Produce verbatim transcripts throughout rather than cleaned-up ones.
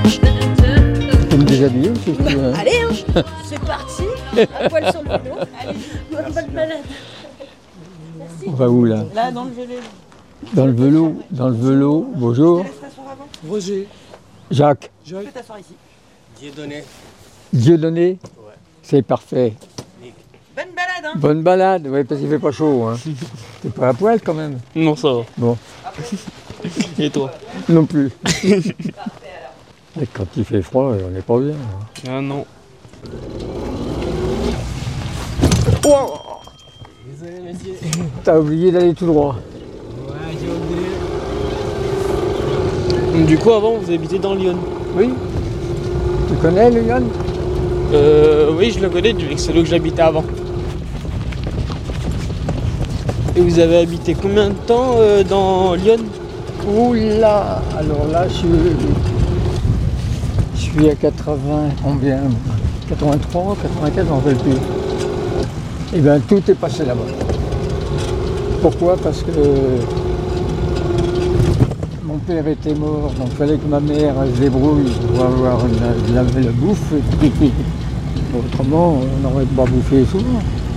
Tu peux me déshabiller si tu veux. Allez, hein. C'est parti. À poil sur le vélo. Allez, bonne balade. Merci. On va où là? Là, dans le vélo. Dans le vélo, dans le vélo. Bonjour. Roger. Jacques. Jacques. Tu peux t'asseoir ici. Dieudonné. Dieudonné. Ouais. C'est parfait. Bonne balade, hein. Bonne balade, oui, parce qu'il fait pas chaud. Hein. T'es pas à poil quand même? Non, ça va. Bon. Et toi? Non plus. Et quand il fait froid, on n'est pas bien. Hein. Ah non. Oh, Désolé, monsieur. t'as oublié d'aller tout droit. Ouais, j'ai oublié. Du coup, avant, vous habitez dans Lyon? Oui. Tu connais le Lyon? Euh, oui, je le connais, c'est là que j'habitais avant. Et vous avez habité combien de temps euh, dans Lyon? Oula, alors là, je suis, je suis à quatre-vingts, combien? quatre-vingt-trois, quatre-vingt-quatre, j'en rappelle plus. Eh bien, tout est passé là-bas. Pourquoi? Parce que mon père était mort, donc il fallait que ma mère elle se débrouille pour avoir la, la, la bouffe. Et puis, autrement, on n'aurait pas bouffé souvent.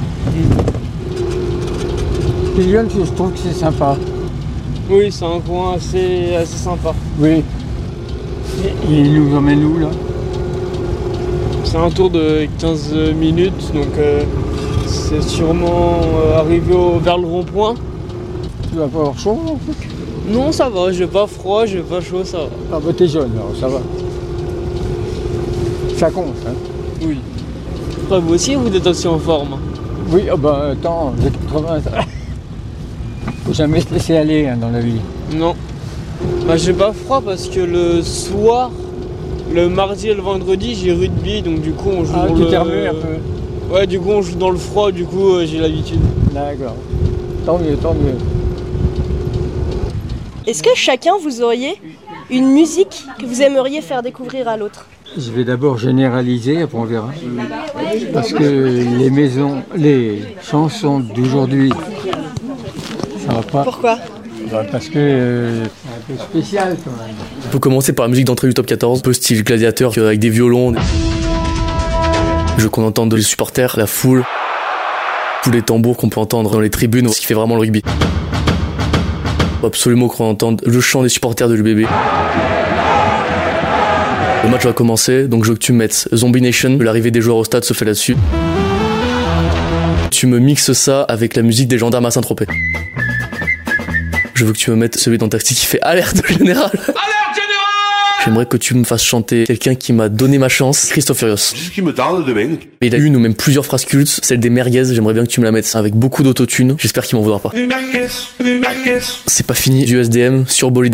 Et Lyon, je trouve que c'est sympa. Oui, c'est un coin assez, assez sympa. Oui. Et il nous emmène où là? C'est un tour de quinze minutes, donc euh, c'est sûrement euh, arrivé au- vers le rond-point. Tu vas pas avoir chaud en fait? Non, ça va, j'ai pas froid, j'ai pas chaud, ça va. Ah bah t'es jeune alors, ça va. Ça compte, hein? Oui. Après, vous aussi, vous êtes aussi en forme. Oui, ah bah attends, j'ai quatre-vingts. Faut jamais se laisser aller hein, dans la vie. Non. Bah, j'ai pas froid parce que le soir, le mardi et le vendredi, j'ai rugby, donc du coup, on joue Ah, dans tu le... t'es remué un peu. Ouais, du coup, on joue dans le froid, du coup, euh, j'ai l'habitude. D'accord. Tant mieux, tant mieux. Est-ce que chacun, vous auriez une musique que vous aimeriez faire découvrir à l'autre? Je vais d'abord généraliser, après on verra. Parce que les maisons, les chansons d'aujourd'hui, ça va pas. Pourquoi? Bah, parce que euh, c'est un peu spécial quand même. On peut commencer par la musique d'entrée du top quatorze, un peu style gladiateur, avec des violons. Des... Je veux qu'on entende les supporters, la foule, tous les tambours qu'on peut entendre dans les tribunes, ce qui fait vraiment le rugby. Faut absolument qu'on entende le chant des supporters de l'U B B. Le match va commencer, donc je veux que tu me mettes Zombie Nation, l'arrivée des joueurs au stade se fait là-dessus. Tu me mixes ça avec la musique des gendarmes à Saint-Tropez. Je veux que tu me mettes celui dans Taxi qui fait Alerte Générale. Alerte Générale. J'aimerais que tu me fasses chanter quelqu'un qui m'a donné ma chance, Christophe Furios. C'est ce qui me tarde demain. Il a une ou même plusieurs phrases cultes, celle des merguez, j'aimerais bien que tu me la mettes avec beaucoup d'autotune, j'espère qu'il m'en voudra pas. C'est pas fini, du S D M sur bolide.